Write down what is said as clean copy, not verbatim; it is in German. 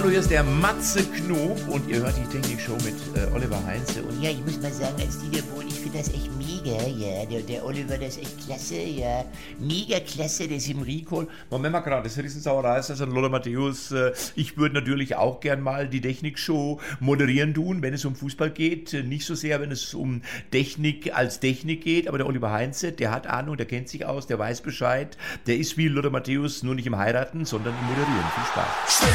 Hallo, hier ist der Matze Knob und ihr hört die Technikshow mit Oliver Heinze. Und Ja, ich muss mal sagen, als Dieter Bohlen, ich finde das echt mega, ja. Der Oliver, das ist echt klasse, ja. Mega klasse, das im Recall. Moment mal gerade, das Riesensauerei ist also Lothar Matthäus. Ich würde natürlich auch gern mal die Technikshow moderieren tun, wenn es um Fußball geht. Nicht so sehr, wenn es um Technik als Technik geht, aber der Oliver Heinze, der hat Ahnung, der kennt sich aus, der weiß Bescheid. Der ist wie Lothar Matthäus, nur nicht im Heiraten, sondern im Moderieren. Viel Spaß.